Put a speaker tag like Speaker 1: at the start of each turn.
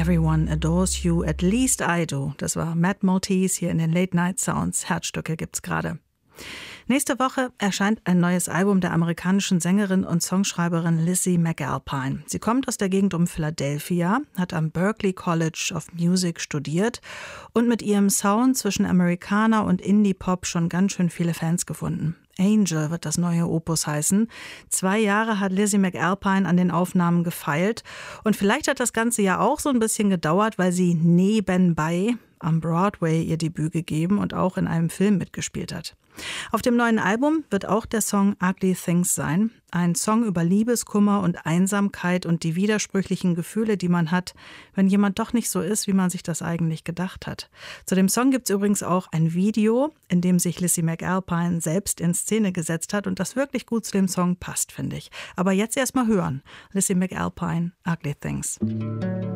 Speaker 1: Everyone adores you, at least I do. Das war Matt Maltese hier in den Late Night Sounds. Herzstücke gibt's gerade. Nächste Woche erscheint ein neues Album der amerikanischen Sängerin und Songschreiberin Lizzie McAlpine. Sie kommt aus der Gegend um Philadelphia, hat am Berklee College of Music studiert und mit ihrem Sound zwischen Amerikaner und Indie-Pop schon ganz schön viele Fans gefunden. Angel wird das neue Opus heißen. 2 Jahre hat Lizzie McAlpine an den Aufnahmen gefeilt. Und vielleicht hat das Ganze ja auch so ein bisschen gedauert, weil sie nebenbei am Broadway ihr Debüt gegeben und auch in einem Film mitgespielt hat. Auf dem neuen Album wird auch der Song Ugly Things sein. Ein Song über Liebeskummer und Einsamkeit und die widersprüchlichen Gefühle, die man hat, wenn jemand doch nicht so ist, wie man sich das eigentlich gedacht hat. Zu dem Song gibt es übrigens auch ein Video, in dem sich Lizzie McAlpine selbst in Szene gesetzt hat und das wirklich gut zu dem Song passt, finde ich. Aber jetzt erst mal hören. Lizzie McAlpine, Ugly Things.